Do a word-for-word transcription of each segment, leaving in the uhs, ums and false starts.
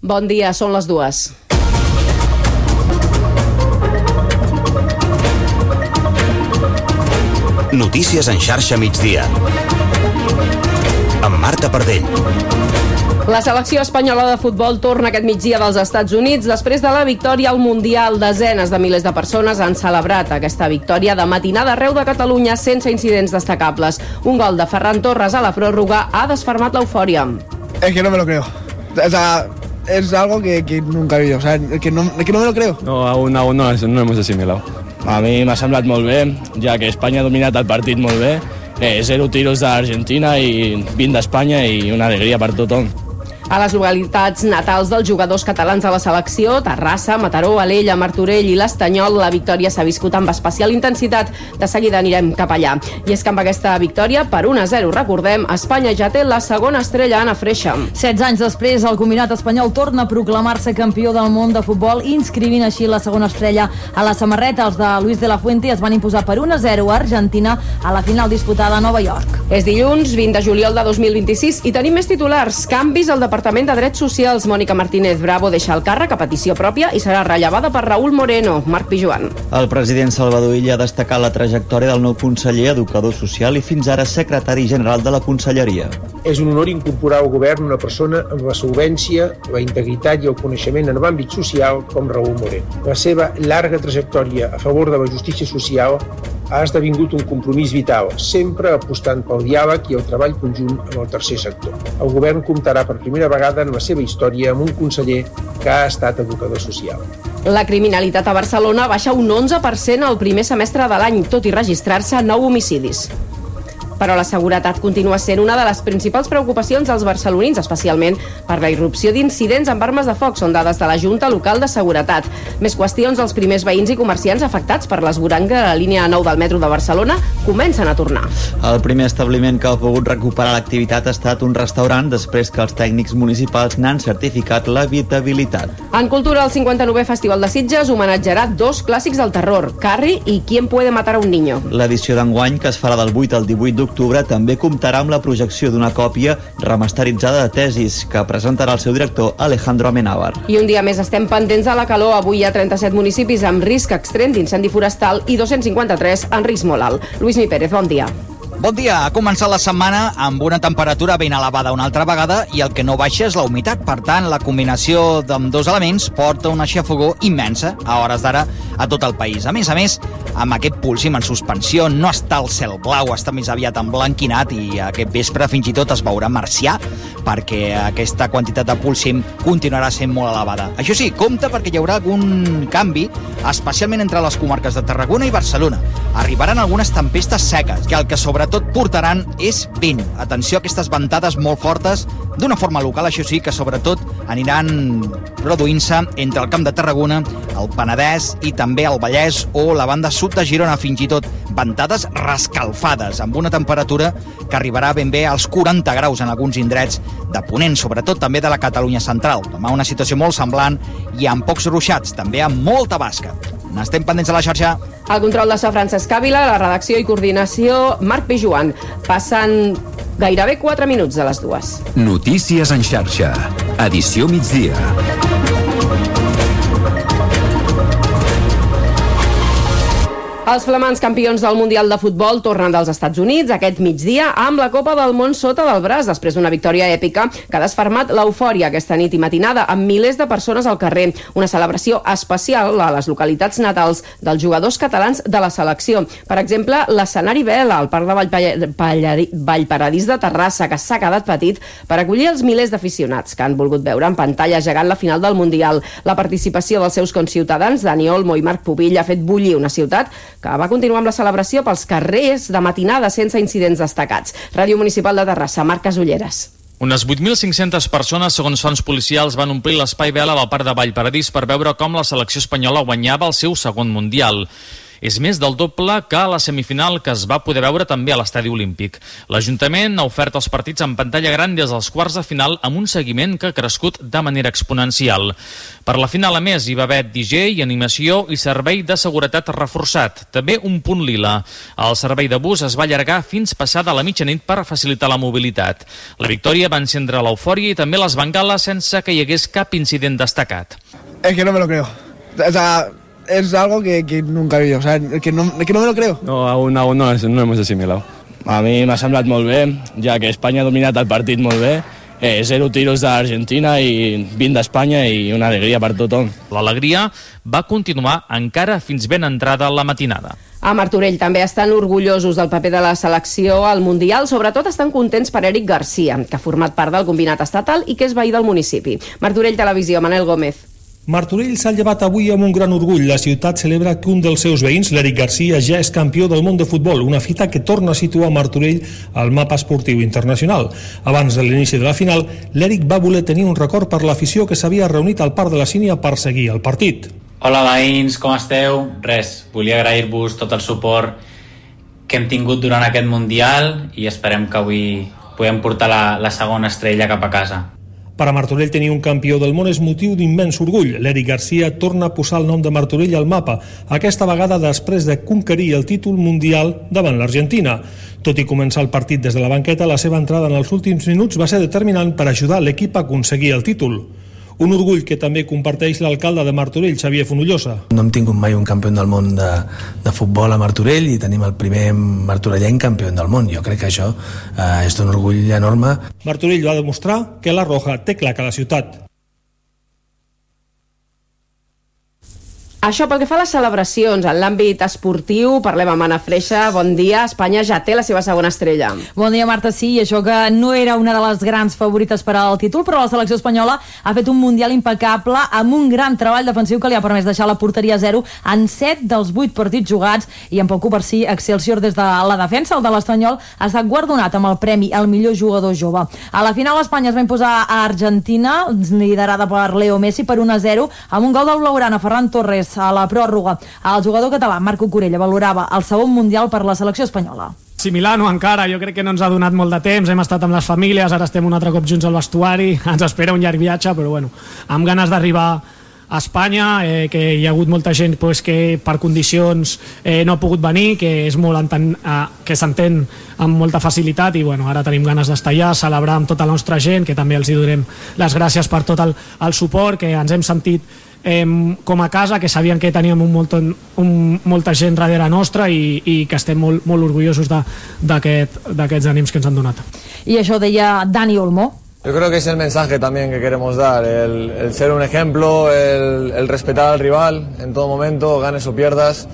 Bon dia, són les dues. Notícies en xarxa migdia. Amb Marta Pardell. La selecció espanyola de futbol torna aquest migdia dels Estats Units després de la victòria al Mundial. Desenes de milers de persones han celebrat aquesta victòria de matinada arreu de Catalunya sense incidents destacables. Un gol de Ferran Torres a la pròrroga ha desfermat l'eufòria. Es que no me lo creo. O sea, es algo que, que nunca he vivido. O sea, que no, que no me lo creo. No, aún, aún no, no hemos asimilado. A mi m'ha semblat molt bé, ja que Espanya ha dominat el partit molt bé. Eh, zero tiros d'Argentina i vint d'Espanya i una alegria per tothom. A les localitats natals dels jugadors catalans de la selecció, Terrassa, Mataró, Alella, Martorell i l'Estanyol, la victòria s'ha viscut amb especial intensitat. De seguida anirem cap allà. I és que amb aquesta victòria, per un a zero, recordem, Espanya ja té la segona estrella, Anna Freixa. setze anys després, el combinat espanyol torna a proclamar-se campió del món de futbol, inscrivint així la segona estrella a la samarreta. Els de Luis de la Fuente es van imposar per un a zero a Argentina a la final disputada a Nova York. És dilluns, vint de juliol de dos mil vint-i-sis, i tenim més titulars. Canvis al Departament de Drets Socials. Mònica Martínez Bravo deixa el càrrec a petició pròpia i serà rellevada per Raúl Moreno. Marc Pijuan. El president Salvador Illa ha destacat la trajectòria del nou conseller educador social i fins ara secretari general de la Conselleria. És un honor incorporar al govern una persona amb la solvència, la integritat i el coneixement en l'àmbit social com Raúl Moreno. La seva llarga trajectòria a favor de la justícia social ha esdevingut un compromís vital, sempre apostant pel diàleg i el treball conjunt amb el tercer sector. El govern comptarà per primera vegada en la seva història amb un conseller que ha estat educador social. La criminalitat a Barcelona baixa un onze per cent al primer semestre de l'any, tot i registrar-se nou homicidis. Però la seguretat continua sent una de les principals preocupacions dels barcelonins, especialment per la irrupció d'incidents amb armes de foc. Són dades de la Junta Local de Seguretat. Més qüestions, els primers veïns i comerciants afectats per l'esvoranc de la línia nou del metro de Barcelona comencen a tornar. El primer establiment que ha pogut recuperar l'activitat ha estat un restaurant després que els tècnics municipals n'han certificat l'habitabilitat. En cultura, el cinquanta-novè Festival de Sitges homenatjarà dos clàssics del terror, Carrie i ¿Quién puede matar a un niño? L'edició d'enguany, que es farà del vuit al divuit d'octubre, també comptarà amb la projecció d'una còpia remasteritzada de Tesis, que presentarà el seu director Alejandro Amenábar. I un dia més estem pendents de la calor. Avui hi ha trenta-set municipis amb risc extrem d'incendi forestal i dos-cents cinquanta-tres en risc molt alt. Lluís Mi Pérez, bon dia. Bon dia. Ha començat la setmana amb una temperatura ben elevada una altra vegada i el que no baixa és la humitat. Per tant, la combinació d'ambdós elements porta una xafogor immensa a hores d'ara a tot el país. A més a més, amb aquest púlsim en suspensió, no està el cel blau, està més aviat emblanquinat i aquest vespre fins i tot es veurà marcià perquè aquesta quantitat de púlsim continuarà sent molt elevada. Això sí, compte perquè hi haurà algun canvi, especialment entre les comarques de Tarragona i Barcelona. Arribaran algunes tempestes seques, que el que sobretot portaran és vent. Atenció a aquestes ventades molt fortes, d'una forma local, això sí, que sobretot aniran produint-se entre el Camp de Tarragona, el Penedès i també el Vallès o la banda sud de Girona, fins i tot ventades rescalfades, amb una temperatura que arribarà ben bé als quaranta graus en alguns indrets de Ponent, sobretot també de la Catalunya central. Demà una situació molt semblant i amb pocs ruixats, també amb molta basca. N'estem pendents a la xarxa. El control de so Francesc Càvila, la redacció i coordinació Marc Pijuan. Passen gairebé quatre minuts de les dues. Notícies en xarxa. Edició migdia. Els flamants campions del Mundial de Futbol tornen dels Estats Units aquest migdia amb la Copa del Món sota del braç, després d'una victòria èpica que ha desfermat l'eufòria aquesta nit i matinada amb milers de persones al carrer. Una celebració especial a les localitats natals dels jugadors catalans de la selecció. Per exemple, l'escenari Vela, al Parc de Vallparadís de Terrassa, que s'ha quedat petit per acollir els milers d'aficionats que han volgut veure en pantalla gegant la final del Mundial. La participació dels seus conciutadans, Dani Olmo i Marc Pubill, ha fet bullir una ciutat que va continuar amb la celebració pels carrers de matinada sense incidents destacats. Ràdio Municipal de Terrassa, Marc Casulleres. Unes vuit mil cinc-centes persones, segons fonts policials, van omplir l'espai Vela del Parc de Vallparadís per veure com la selecció espanyola guanyava el seu segon Mundial. És més del doble que a la semifinal que es va poder veure també a l'Estadi Olímpic. L'Ajuntament ha ofert els partits en pantalla gran des dels quarts de final amb un seguiment que ha crescut de manera exponencial. Per la final, a més, hi va haver D J, animació i servei de seguretat reforçat. També un punt lila. El servei de bus es va allargar fins passada la mitjanit per facilitar la mobilitat. La victòria va encendre l'eufòria i també les bengales sense que hi hagués cap incident destacat. Es que no me lo creo. O sea, es algo que, que nunca he vivido. O sea, que no, que no me lo creo. No, aún, aún no, no hemos asimilado. A mi m'ha semblat molt bé, ja que Espanya ha dominat el partit molt bé. Eh, zero tiros d'Argentina i vint d'Espanya i una alegria per tothom. L'alegria va continuar encara fins ben entrada la matinada. A Martorell també estan orgullosos del paper de la selecció al Mundial. Sobretot estan contents per Eric Garcia, que ha format part del combinat estatal i que és veí del municipi. Martorell Televisió, Manel Gómez. Martorell s'ha llevat avui amb un gran orgull. La ciutat celebra que un dels seus veïns, l'Eric Garcia, ja és campió del món de futbol, una fita que torna a situar Martorell al mapa esportiu internacional. Abans de l'inici de la final, l'Eric va voler tenir un record per l'afició que s'havia reunit al Parc de la Sínia per seguir el partit. Hola veïns, com esteu? Res, volia agrair-vos tot el suport que hem tingut durant aquest Mundial i esperem que avui podem portar la, la segona estrella cap a casa. Per a Martorell tenir un campió del món és motiu d'immens orgull. L'Eric Garcia torna a posar el nom de Martorell al mapa, aquesta vegada després de conquerir el títol mundial davant l'Argentina. Tot i començar el partit des de la banqueta, la seva entrada en els últims minuts va ser determinant per ajudar l'equip a aconseguir el títol. Un orgull que també comparteix l'alcalde de Martorell, Xavier Fonollosa. No hem tingut mai un campió del món de, de futbol a Martorell i tenim el primer martorellenc campió del món. Jo crec que això eh, és un orgull enorme. Martorell va demostrar que la Roja té clar que la ciutat. Això pel que fa a les celebracions. En l'àmbit esportiu, parlem amb Anna Freixa. Bon dia. Espanya ja té la seva segona estrella. Bon dia, Marta. Sí, i això que no era una de les grans favorites per al títol, però la selecció espanyola ha fet un mundial impecable amb un gran treball defensiu que li ha permès deixar la porteria a zero en set dels vuit partits jugats i en poc per si Excelsior des de la defensa. El de l'Espanyol ha estat guardonat amb el premi al millor jugador jove. A la final Espanya es va imposar a Argentina, liderada per Leo Messi, per un a zero, amb un gol del blaugrana Ferran Torres a la pròrroga. El jugador català Marc Cucurella valorava el segon mundial per la selecció espanyola. Similar, no encara, jo crec que no ens ha donat molt de temps, hem estat amb les famílies, ara estem un altre cop junts al vestuari, ens espera un llarg viatge, però bueno, amb ganes d'arribar a Espanya, eh, que hi ha hagut molta gent pues, que per condicions eh, no ha pogut venir, que és molt enten, eh, que s'entén amb molta facilitat i bueno, ara tenim ganes d'estar allà, celebrar amb tota la nostra gent, que també els hi donem les gràcies per tot el, el suport, que ens hem sentit eh, com a casa, que sabien que teníem un molt, un, molta gent darrere nostra i, i que estem molt, molt orgullosos d'aquests aquest, ànims que ens han donat. I això deia Dani Olmo. Yo creo que es el mensaje también que queremos dar, el, el ser un ejemplo, el, el respetar al rival en todo momento, ganes o pierdas.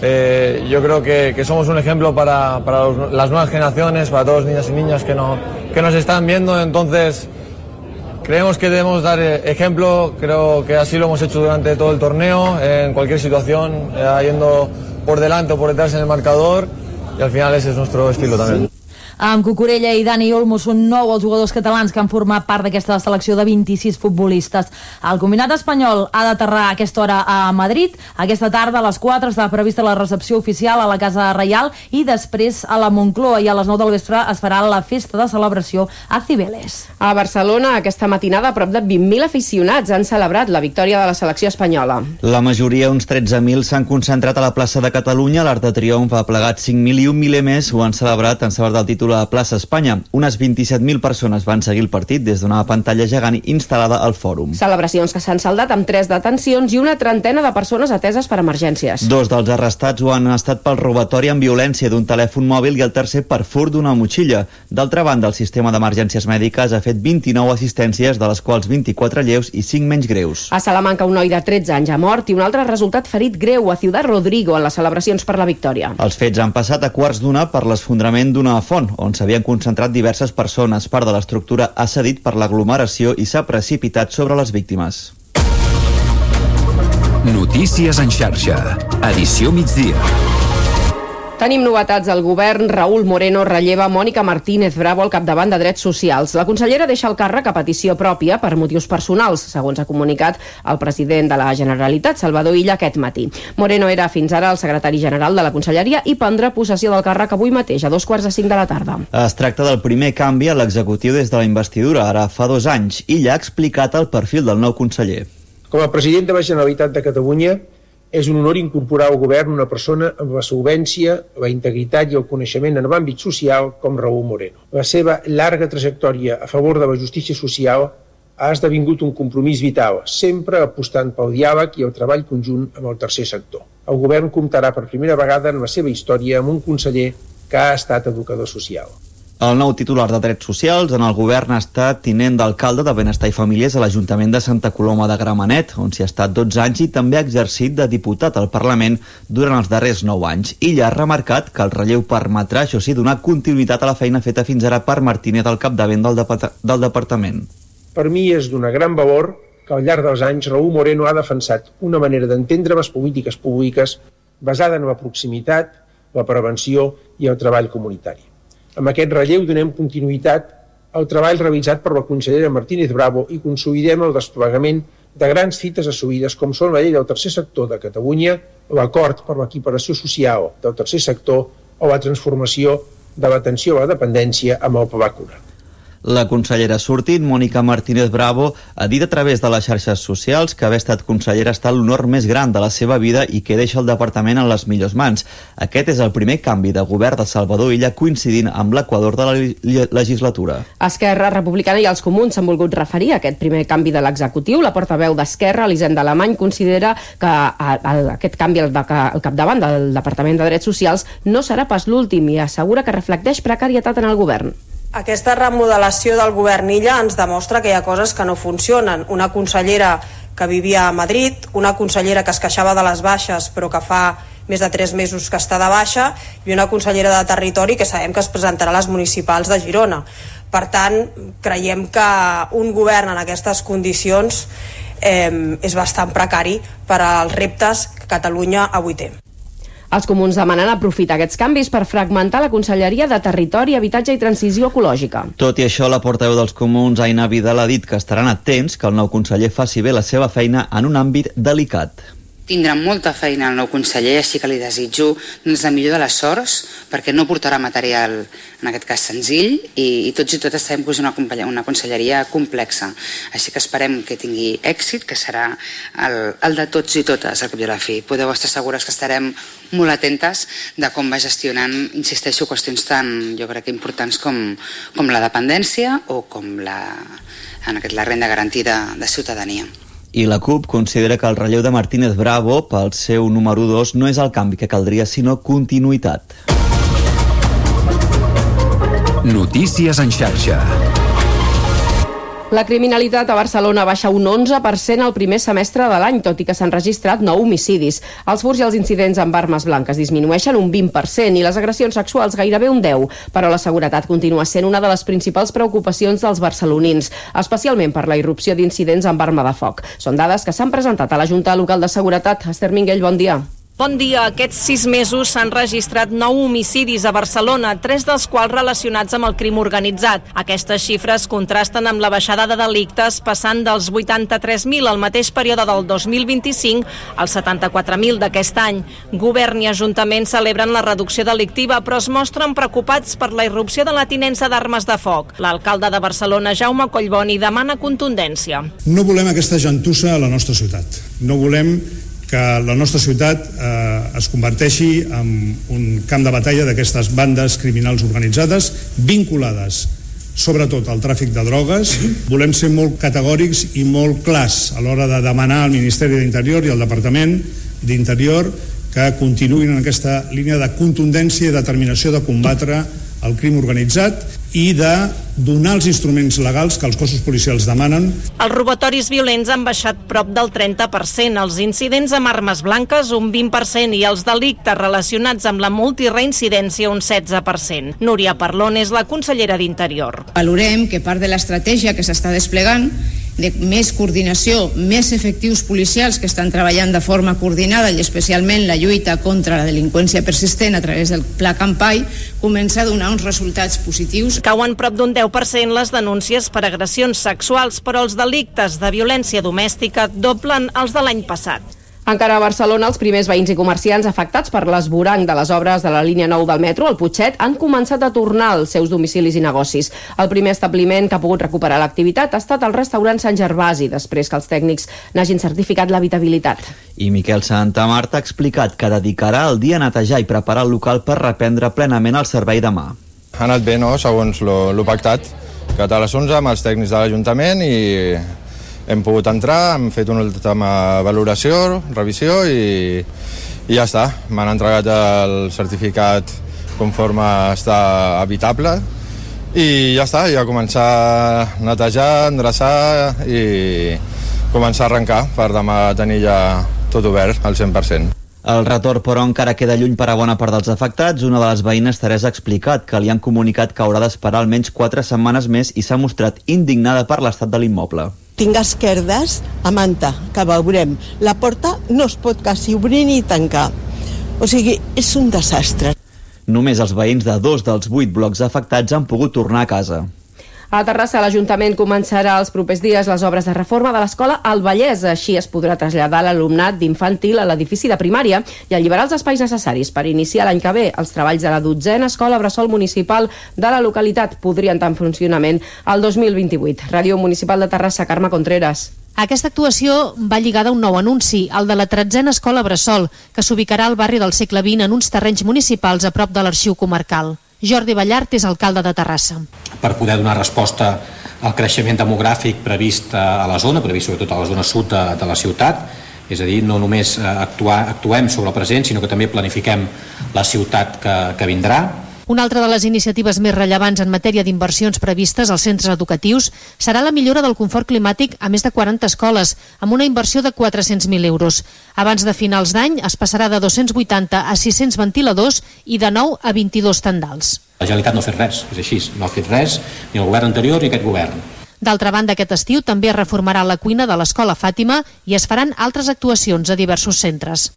Eh, yo creo que, que somos un ejemplo para, para los, las nuevas generaciones, para todos los niños y niñas que, no, que nos están viendo, entonces creemos que debemos dar ejemplo, creo que así lo hemos hecho durante todo el torneo, en cualquier situación, eh, yendo por delante o por detrás en el marcador, y al final ese es nuestro estilo también. Amb Cucurella i Dani Olmo són nou els jugadors catalans que han format part d'aquesta selecció de vint-i-sis futbolistes. El combinat espanyol ha d'aterrar a aquesta hora a Madrid. Aquesta tarda a les quatre està prevista la recepció oficial a la Casa Reial i després a la Moncloa, i a les nou del vespre es farà la festa de celebració a Cibeles. A Barcelona, aquesta matinada, prop de vint mil aficionats han celebrat la victòria de la selecció espanyola. La majoria, uns tretze mil, s'han concentrat a la plaça de Catalunya. L'Arc de Triomf ha plegat cinc mil i un miler més ho han celebrat en celebrar el títol a la plaça Espanya. Unes vint-i-set mil persones van seguir el partit des d'una pantalla gegant instal·lada al fòrum. Celebracions que s'han saldat amb tres detencions i una trentena de persones ateses per emergències. Dos dels arrestats ho han estat pel robatori amb violència d'un telèfon mòbil i el tercer per furt d'una motxilla. D'altra banda, el sistema d'emergències mèdiques ha fet vint-i-nou assistències, de les quals vint-i-quatre lleus i cinc menys greus. A Salamanca, un noi de tretze anys ha mort i un altre ha resultat ferit greu a Ciudad Rodrigo en les celebracions per la victòria. Els fets han passat a quarts d'una per l'esfondrament d'una font, on s'havien concentrat diverses persones. Part de l'estructura ha cedit per l'aglomeració i s'ha precipitat sobre les víctimes. Notícies en xarxa. Edició migdia. Tenim novetats al govern. Raúl Moreno relleva Mònica Martínez Bravo al capdavant de Drets Socials. La consellera deixa el càrrec a petició pròpia per motius personals, segons ha comunicat el president de la Generalitat, Salvador Illa, aquest matí. Moreno era fins ara el secretari general de la Conselleria i prendrà possessió del càrrec avui mateix, a dos quarts de cinc de la tarda. Es tracta del primer canvi a l'executiu des de la investidura, ara fa dos anys. Illa ha explicat el perfil del nou conseller. Com a president de la Generalitat de Catalunya, és un honor incorporar al govern una persona amb la solvència, la integritat i el coneixement en l'àmbit social com Raúl Moreno. La seva llarga trajectòria a favor de la justícia social ha esdevingut un compromís vital, sempre apostant pel diàleg i el treball conjunt amb el tercer sector. El govern comptarà per primera vegada en la seva història amb un conseller que ha estat educador social. El nou titular de Drets Socials en el govern ha estat tinent d'alcalde de Benestar i Famílies a l'Ajuntament de Santa Coloma de Gramenet, on s'hi ha estat dotze anys i també ha exercit de diputat al Parlament durant els darrers nou anys. Illa ha remarcat que el relleu permetrà, això sí, donar continuïtat a la feina feta fins ara per Martínez al capdavant del, depart del departament. Per mi és d'una gran valor que al llarg dels anys Raúl Moreno ha defensat una manera d'entendre les polítiques públiques basada en la proximitat, la prevenció i el treball comunitari. Amb aquest relleu donem continuïtat al treball realitzat per la consellera Martínez Bravo i consolidem el desplegament de grans fites assolides com són la llei del tercer sector de Catalunya, l'acord per l'equiparació social del tercer sector o la transformació de l'atenció a la dependència amb el Pla Cura. La consellera sortint, Mònica Martínez Bravo, ha dit a través de les xarxes socials que haver estat consellera ha estat l'honor més gran de la seva vida i que deixa el departament en les millors mans. Aquest és el primer canvi de govern de Salvador Illa coincidint amb l'equador de la legislatura. Esquerra Republicana i els Comuns s'han volgut referir a aquest primer canvi de l'executiu. La portaveu d'Esquerra, Elisenda Alemany, considera que aquest canvi al capdavant del Departament de Drets Socials no serà pas l'últim i assegura que reflecteix precarietat en el govern. Aquesta remodelació del govern Illa ens demostra que hi ha coses que no funcionen. Una consellera que vivia a Madrid, una consellera que es queixava de les baixes però que fa més de tres mesos que està de baixa i una consellera de Territori que sabem que es presentarà a les municipals de Girona. Per tant, creiem que un govern en aquestes condicions eh, és bastant precari per als reptes que Catalunya avui té. Els comuns demanen aprofitar aquests canvis per fragmentar la Conselleria de Territori, Habitatge i Transició Ecològica. Tot i això, la portaveu dels comuns, Aina Vidal, ha dit que estaran atents que el nou conseller faci bé la seva feina en un àmbit delicat. Tindrà molta feina el nou conseller, així que li desitjo doncs, la millor de les sorts, perquè no portarà material, en aquest cas senzill, i, i tots i totes sabem que és una, una conselleria complexa. Així que esperem que tingui èxit, que serà el, el de tots i totes, al cap i a la fi. Podeu estar segures que estarem molt atentes de com va gestionant, insisteixo, qüestions tan, jo crec que importants com, com la dependència o com la, en aquest, la renda garantida de ciutadania. I la CUP considera que el relleu de Martínez Bravo pel seu número dos no és el canvi que caldria, sinó continuïtat. Notícies en xarxa. La criminalitat a Barcelona baixa un onze per cent al primer semestre de l'any, tot i que s'han registrat nou homicidis. Els furts i els incidents amb armes blanques disminueixen un vint per cent i les agressions sexuals gairebé un deu per cent, però la seguretat continua sent una de les principals preocupacions dels barcelonins, especialment per la irrupció d'incidents amb arma de foc. Són dades que s'han presentat a la Junta Local de Seguretat. Esther Minguell, bon dia. Bon dia. Aquests sis mesos s'han registrat nou homicidis a Barcelona, tres dels quals relacionats amb el crim organitzat. Aquestes xifres contrasten amb la baixada de delictes, passant dels vuitanta-tres mil al mateix període del dos mil vint-i-cinc als setanta-quatre mil d'aquest any. Govern i Ajuntament celebren la reducció delictiva, però es mostren preocupats per la irrupció de la tinença d'armes de foc. L'alcalde de Barcelona, Jaume Collboni, demana contundència. No volem aquesta gentussa a la nostra ciutat. No volem que la nostra ciutat eh, es converteixi en un camp de batalla d'aquestes bandes criminals organitzades vinculades sobretot al tràfic de drogues. Volem ser molt categòrics i molt clars a l'hora de demanar al Ministeri d'Interior i al Departament d'Interior que continuïn en aquesta línia de contundència i determinació de combatre el crim organitzat i de donar els instruments legals que els cossos policials demanen. Els robatoris violents han baixat prop del trenta per cent, els incidents amb armes blanques un vint per cent i els delictes relacionats amb la multireincidència un setze per cent. Núria Parlon és la consellera d'Interior. Valorem que part de l'estratègia que s'està desplegant de més coordinació, més efectius policials que estan treballant de forma coordinada i especialment la lluita contra la delinqüència persistent a través del Pla Campai comença a donar uns resultats positius. Cauen prop d'un deu per cent les denúncies per agressions sexuals, però els delictes de violència domèstica doblen els de l'any passat. Encara a Barcelona, els primers veïns i comerciants afectats per l'esvoranc de les obres de la línia nou del metro, el Putxet, han començat a tornar als seus domicilis i negocis. El primer establiment que ha pogut recuperar l'activitat ha estat el restaurant Sant Gervasi, després que els tècnics n'hagin certificat l'habitabilitat. I Miquel Santamarta ha explicat que dedicarà el dia a netejar i preparar el local per reprendre plenament el servei demà. Ha anat bé, no?, segons lo, lo pactat, que a les onze amb els tècnics de l'Ajuntament i hem pogut entrar, hem fet una última valoració, revisió i, i ja està. M'han entregat el certificat conforme està habitable i ja està, ja començar a netejar, endreçar i començar a arrencar per demà tenir ja tot obert al cent per cent. El retorn, però, encara queda lluny per a bona part dels afectats. Una de les veïnes, Teresa, ha explicat que li han comunicat que haurà d'esperar almenys quatre setmanes més i s'ha mostrat indignada per l'estat de l'immoble. Tinc esquerdes a manta, que veurem. La porta no es pot quasi obrir ni tancar. O sigui, és un desastre. Només els veïns de dos dels vuit blocs afectats han pogut tornar a casa. A Terrassa, l'Ajuntament començarà els propers dies les obres de reforma de l'escola al Vallès. Així es podrà traslladar l'alumnat d'infantil a l'edifici de primària i alliberar els espais necessaris per iniciar l'any que ve. Els treballs de la dotzena escola bressol municipal de la localitat podrien estar en funcionament el dos mil vint-i-vuit. Ràdio Municipal de Terrassa, Carme Contreras. Aquesta actuació va lligada a un nou anunci, el de la tretzena escola bressol, que s'ubicarà al barri del segle vint en uns terrenys municipals a prop de l'arxiu comarcal. Jordi Ballart és alcalde de Terrassa. Per poder donar resposta al creixement demogràfic previst a la zona, previst sobretot a la zona sud de, de la ciutat, és a dir, no només actuar, actuem sobre el present, sinó que també planifiquem la ciutat que, que vindrà. Una altra de les iniciatives més rellevants en matèria d'inversions previstes als centres educatius serà la millora del confort climàtic a més de quaranta escoles, amb una inversió de quatre-cents mil euros. Abans de finals d'any es passarà de dos-cents vuitanta a sis-cents ventiladors i de nou a vint-i-dos tendals. La Generalitat no ha fet res, és així, no ha fet res ni el govern anterior ni aquest govern. D'altra banda, aquest estiu també es reformarà la cuina de l'Escola Fàtima i es faran altres actuacions a diversos centres.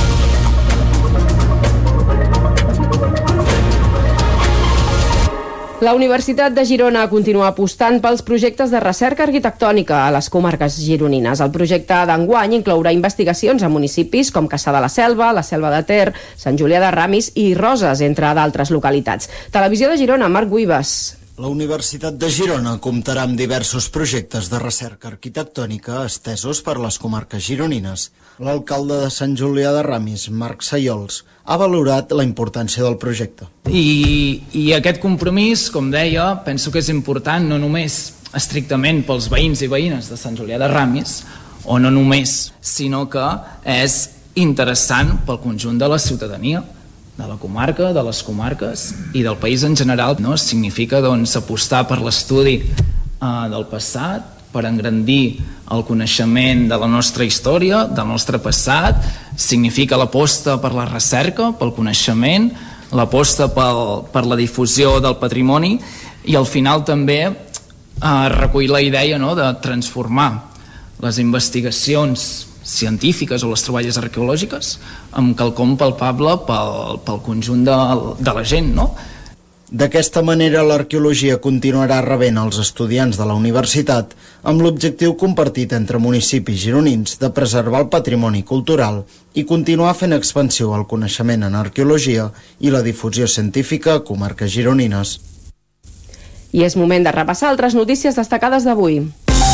La Universitat de Girona continua apostant pels projectes de recerca arquitectònica a les comarques gironines. El projecte d'enguany inclourà investigacions a municipis com Cassà de la Selva, la Selva de Ter, Sant Julià de Ramis i Roses, entre d'altres localitats. Televisió de Girona, Marc Guibas. La Universitat de Girona comptarà amb diversos projectes de recerca arquitectònica estesos per les comarques gironines. L'alcalde de Sant Julià de Ramis, Marc Sayols, ha valorat la importància del projecte. I, I aquest compromís, com deia, penso que és important no només estrictament pels veïns i veïnes de Sant Julià de Ramis, o no només, sinó que és interessant pel conjunt de la ciutadania, de la comarca, de les comarques i del país en general. No? Significa doncs, apostar per l'estudi eh, del passat, per engrandir el coneixement de la nostra història, del nostre passat, significa l'aposta per la recerca, pel coneixement, l'aposta pel, per la difusió del patrimoni i al final també eh, recull la idea, no?, de transformar les investigacions científiques o les troballes arqueològiques amb quelcom palpable pel, pel conjunt de, de la gent, no? D'aquesta manera, l'arqueologia continuarà rebent els estudiants de la universitat amb l'objectiu compartit entre municipis gironins de preservar el patrimoni cultural i continuar fent expansió al coneixement en arqueologia i la difusió científica a comarques gironines. I és moment de repassar altres notícies destacades d'avui.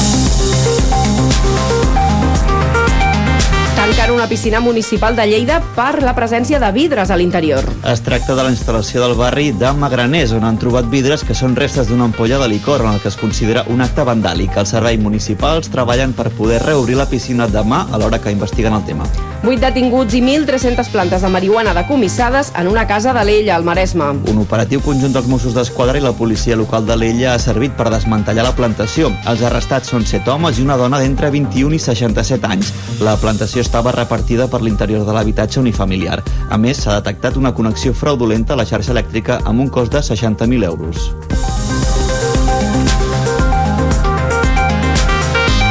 Tancar una piscina municipal de Lleida per la presència de vidres a l'interior. Es tracta de la instal·lació del barri de Magraners, on han trobat vidres que són restes d'una ampolla de licor, en el que es considera un acte vandàlic. Els serveis municipals treballen per poder reobrir la piscina demà, alhora que investiguen el tema. Vuit detinguts i mil tres-centes plantes de marihuana decomissades en una casa de l'Ella, al Maresme. Un operatiu conjunt dels Mossos d'Esquadra i la policia local de l'Ella ha servit per desmantellar la plantació. Els arrestats són set homes i una dona d'entre vint-i-un i seixanta-set anys. La plantació estava repartida per l'interior de l'habitatge unifamiliar. A més, s'ha detectat una connexió fraudulenta a la xarxa elèctrica amb un cost de seixanta mil euros.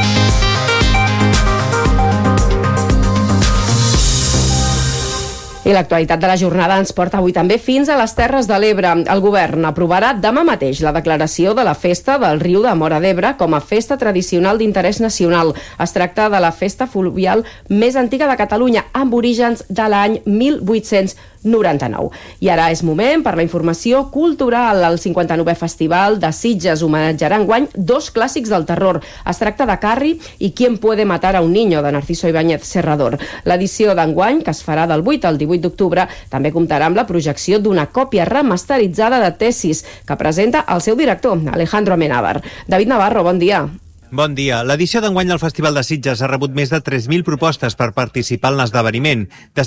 I l'actualitat de la jornada ens porta avui també fins a les Terres de l'Ebre. El govern aprovarà demà mateix la declaració de la festa del riu de Móra d'Ebre com a festa tradicional d'interès nacional. Es tracta de la festa fluvial més antiga de Catalunya, amb orígens de l'any mil vuit-cents noranta-nou. I ara és moment per la informació cultural. El cinquanta-novè Festival de Sitges homenatjarà enguany dos clàssics del terror. Es tracta de Carrie i Quién puede matar a un niño, de Narciso Ibáñez Serrador. L'edició d'enguany, que es farà del vuit al divuit d'octubre, també comptarà amb la projecció d'una còpia remasteritzada de Tesis, que presenta el seu director, Alejandro Amenábar. David Navarro, bon dia. Bon dia. L'edició d'enguany del Festival de Sitges ha rebut més de tres mil propostes per participar en l'esdeveniment.